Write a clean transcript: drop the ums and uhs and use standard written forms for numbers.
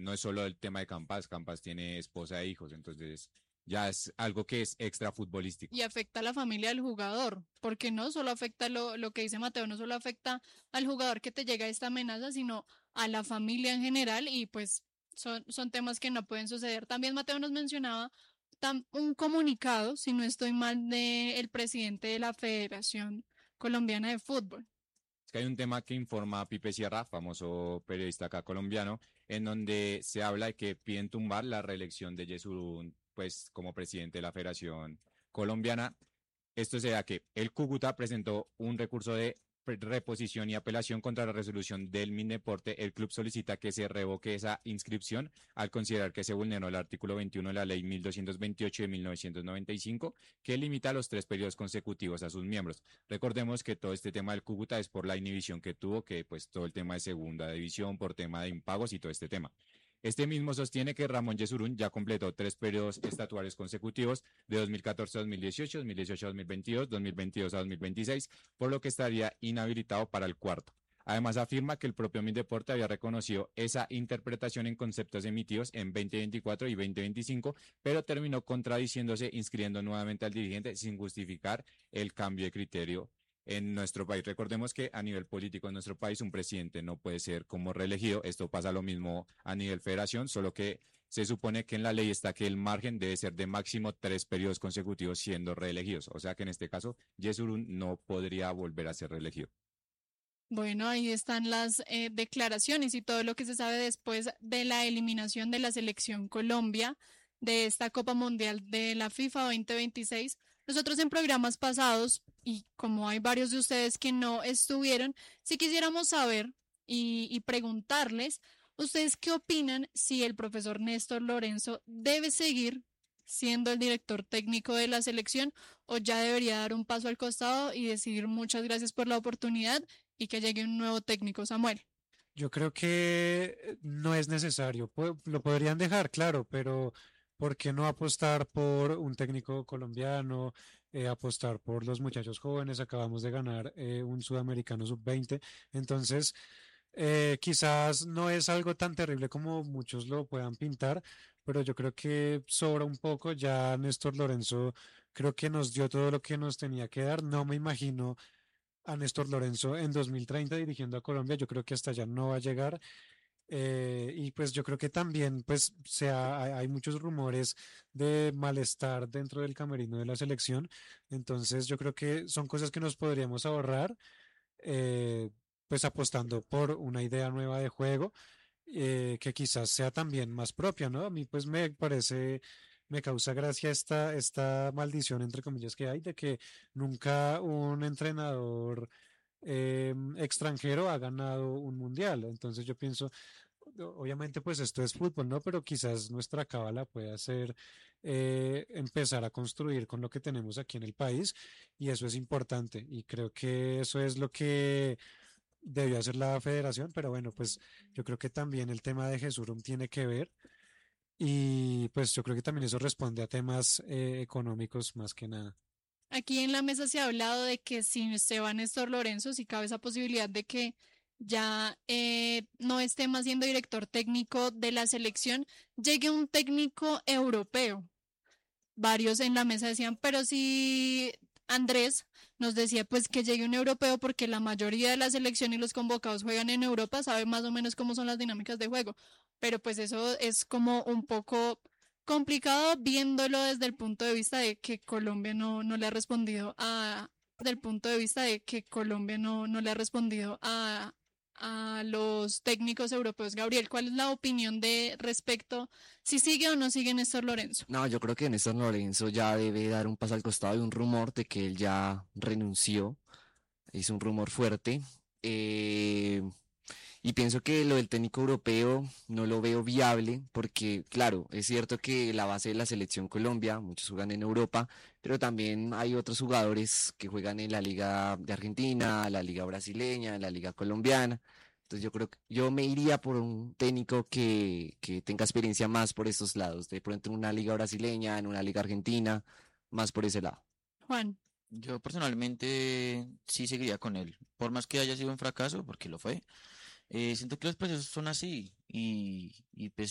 no es solo el tema de Campas, Campas tiene esposa e hijos, entonces ya es algo que es extra futbolístico. Y afecta a la familia del jugador, porque no solo afecta lo que dice Mateo, no solo afecta al jugador que te llega esta amenaza, sino a la familia en general y pues son temas que no pueden suceder. También Mateo nos mencionaba un comunicado, si no estoy mal, del presidente de la Federación Colombiana de Fútbol. Es que hay un tema que informa Pipe Sierra, famoso periodista acá colombiano, en donde se habla de que piden tumbar la reelección de Yesurún, pues como presidente de la Federación Colombiana. Esto se da que el Cúcuta presentó un recurso de reposición y apelación contra la resolución del Mindeporte. El club solicita que se revoque esa inscripción al considerar que se vulneró el artículo 21 de la ley 1228 de 1995, que limita los 3 periodos consecutivos a sus miembros. Recordemos que todo este tema del Cúcuta es por la inhibición que tuvo, que pues todo el tema de segunda división, por tema de impagos y todo este tema. Este mismo sostiene que Ramón Yesurún ya completó 3 periodos estatuarios consecutivos de 2014 a 2018, 2018 a 2022, 2022 a 2026, por lo que estaría inhabilitado para el cuarto. Además, afirma que el propio Mindeporte había reconocido esa interpretación en conceptos emitidos en 2024 y 2025, pero terminó contradiciéndose, inscribiendo nuevamente al dirigente sin justificar el cambio de criterio en nuestro país. Recordemos que a nivel político en nuestro país un presidente no puede ser como reelegido. Esto pasa lo mismo a nivel federación, solo que se supone que en la ley está que el margen debe ser de máximo 3 periodos consecutivos siendo reelegidos. O sea que en este caso, Yesurún no podría volver a ser reelegido. Bueno, ahí están las declaraciones y todo lo que se sabe después de la eliminación de la selección Colombia de esta Copa Mundial de la FIFA 2026. Nosotros en programas pasados, y como hay varios de ustedes que no estuvieron, si quisiéramos saber y preguntarles, ¿ustedes qué opinan si el profesor Néstor Lorenzo debe seguir siendo el director técnico de la selección o ya debería dar un paso al costado y decir muchas gracias por la oportunidad y que llegue un nuevo técnico, Samuel? Yo creo que no es necesario. Lo podrían dejar, claro, pero ¿por qué no apostar por un técnico colombiano, apostar por los muchachos jóvenes? Acabamos de ganar un sudamericano sub-20. Entonces, quizás no es algo tan terrible como muchos lo puedan pintar, pero yo creo que sobra un poco. Ya Néstor Lorenzo creo que nos dio todo lo que nos tenía que dar. No me imagino a Néstor Lorenzo en 2030 dirigiendo a Colombia. Yo creo que hasta allá no va a llegar. Y pues yo creo que también pues hay muchos rumores de malestar dentro del camerino de la selección. Entonces yo creo que son cosas que nos podríamos ahorrar, eh, pues apostando por una idea nueva de juego, que quizás sea también más propia, ¿no? A mí pues me parece, me causa gracia esta maldición, entre comillas, que hay de que nunca un entrenador extranjero ha ganado un mundial. Entonces yo pienso, obviamente pues esto es fútbol, ¿no? Pero quizás nuestra cábala pueda ser empezar a construir con lo que tenemos aquí en el país y eso es importante y creo que eso es lo que debió hacer la federación, pero bueno, pues yo creo que también el tema de Jesurum tiene que ver y pues yo creo que también eso responde a temas económicos más que nada. Aquí en la mesa se ha hablado de que si se va Néstor Lorenzo, si cabe esa posibilidad de que ya no esté más siendo director técnico de la selección, llegue un técnico europeo. Varios en la mesa decían, pero si Andrés nos decía pues que llegue un europeo porque la mayoría de la selección y los convocados juegan en Europa, sabe más o menos cómo son las dinámicas de juego, pero pues eso es como un poco complicado viéndolo desde el punto de vista de que Colombia no le ha respondido del punto de vista de que Colombia no le ha respondido a los técnicos europeos. Gabriel, ¿cuál es la opinión de respecto si sigue o no sigue Néstor Lorenzo? No, yo creo que Néstor Lorenzo ya debe dar un paso al costado de un rumor de que él ya renunció. Es un rumor fuerte. Eh, y pienso que lo del técnico europeo no lo veo viable porque, claro, es cierto que la base de la selección Colombia, muchos juegan en Europa, pero también hay otros jugadores que juegan en la Liga de Argentina, la Liga brasileña, la Liga colombiana. Entonces yo creo que yo me iría por un técnico que tenga experiencia más por estos lados, de pronto en una liga brasileña, en una liga argentina, más por ese lado. Juan. Yo personalmente sí seguiría con él, por más que haya sido un fracaso, porque lo fue. Siento que los procesos son así y pues